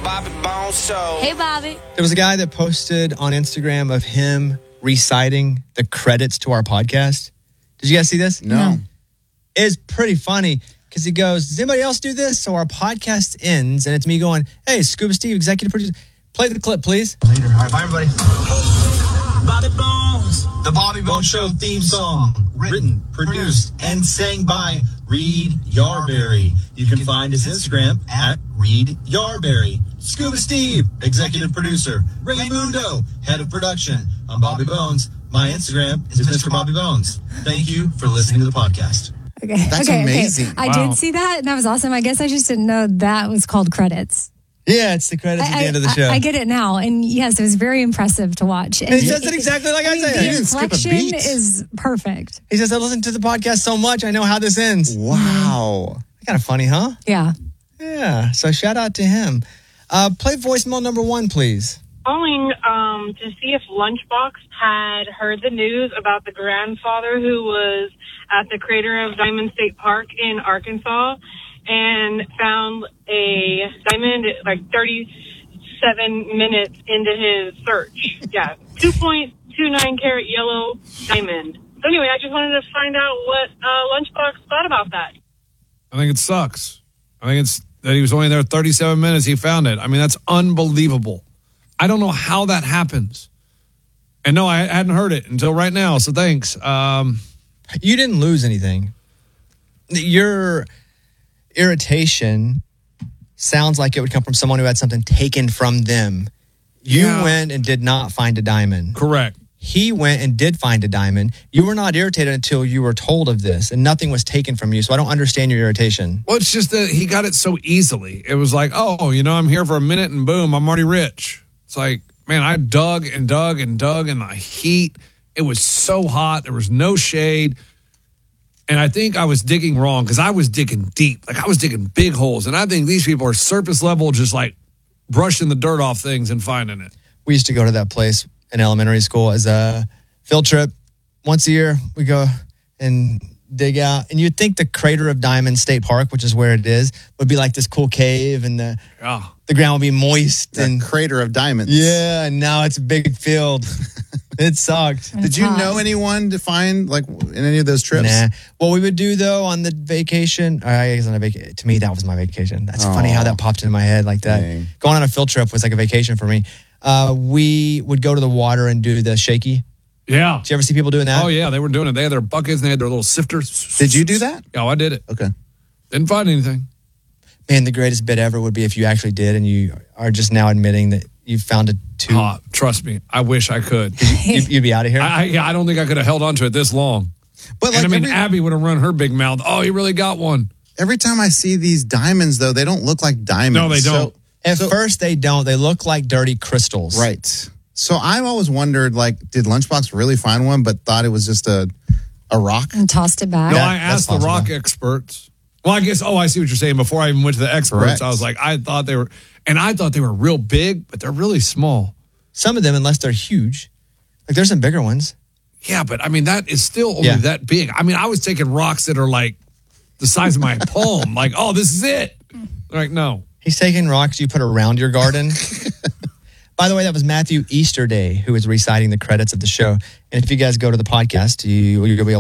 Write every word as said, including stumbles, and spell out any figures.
Bobby Bones Show. Hey, Bobby. There was a guy that posted on Instagram of him reciting the credits to our podcast. Did you guys see this? No. It's pretty funny because he goes, does anybody else do this? So our podcast ends and it's me going, hey, Scuba Steve, executive producer. Play the clip, please. Later. All right, bye, everybody. Bobby Bones, the Bobby Bones Show theme song, written, produced, and sang by Reed Yarberry. You can find his Instagram at Reed Yarberry. Scuba Steve, executive producer. Raymundo, head of production. I'm Bobby Bones. My Instagram is Mister Bobby Bones. Thank you for listening to the podcast. Okay. That's okay, amazing. Okay. I Wow. did see that, and that was awesome. I guess I just didn't know that was called credits. Yeah, it's the credits I, at the end of the I- show. I get it now, and yes, it was very impressive to watch. And he says it exactly like I mean, say The it. didn't skip a inflection beat. is perfect. He says, I listen to the podcast so much, I know how this ends. Wow. Kind of funny, huh? Yeah. Yeah, so shout out to him. Uh, play voicemail number one, please. Calling um, to see if Lunchbox had heard the news about the grandfather who was at the crater of Diamond State Park in Arkansas and found a diamond like thirty-seven minutes into his search. Yeah, two point two nine carat yellow diamond. So anyway, I just wanted to find out what uh, Lunchbox thought about that. I think it sucks. I think it's that he was only there thirty-seven minutes. He found it. I mean, that's unbelievable. I don't know how that happens. And no, I hadn't heard it until right now. So thanks. Um, You didn't lose anything. Your irritation sounds like it would come from someone who had something taken from them. You Yeah. went and did not find a diamond. correct. He went and did find a diamond. You were not irritated until you were told of this, and nothing was taken from you. So I don't understand your irritation. Well, it's just that he got it so easily. It was like, oh, you know, I'm here for a minute and boom, I'm already rich. It's like, man, I dug and dug and dug in the heat. It was so hot. There was no shade. And I think I was digging wrong because I was digging deep. Like I was digging big holes. And I think these people are surface level, just like brushing the dirt off things and finding it. We used to go to that place in elementary school as a field trip. Once a year, we go and dig out. And you'd think the crater of Diamond State Park, which is where it is, would be like this cool cave and the, Yeah. the ground would be moist. That and crater of diamonds. yeah, and now it's a big field. It sucked. And Did it's you hot. know anyone to find, like, in any of those trips? Nah. What we would do though on the vacation, I guess on a vacation. To me, that was my vacation. That's Aw. funny how that popped into my head like that. Dang. Going on a field trip was like a vacation for me. Uh, we would go to the water and do the shaky. Yeah. Did you ever see people doing that? Oh, yeah. They were doing it. They had their buckets and they had their little sifters. Did you do that? Oh, I did it. Okay. Didn't find anything. Man, the greatest bit ever would be if you actually did and you are just now admitting that you found a two. Oh, trust me. I wish I could. You'd, you'd be out of here. I, I, I don't think I could have held on to it this long. But, like, and I mean, every, Abby would have run her big mouth. Oh, he really got one. every time I see these diamonds, though, they don't look like diamonds. No, they don't. So, At so- first, they don't. They look like dirty crystals. Right. So I've always wondered, like, did Lunchbox really find one, but thought it was just a a rock? And tossed it back. No, That- I that's asked the possible. rock experts. Well, I guess, oh, I see what you're saying. Before I even went to the experts, Correct. I was like, I thought they were, and I thought they were real big, but they're really small. Some of them, unless they're huge. Like, there's some bigger ones. Yeah, but I mean, that is still only Yeah. that big. I mean, I was taking rocks that are like the size of my palm. Like, oh, this is it. They're like, no. He's taking rocks you put around your garden. By the way, that was Matthew Easterday who was reciting the credits of the show. And if you guys go to the podcast, you, you'll be able